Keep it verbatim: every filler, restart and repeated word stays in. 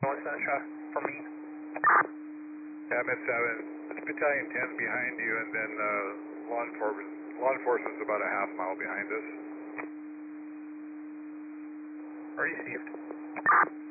What's that shot for me? M S seven, it's Battalion ten behind you, and then uh, law enforcement. Law enforcement's about a half mile behind us. Received.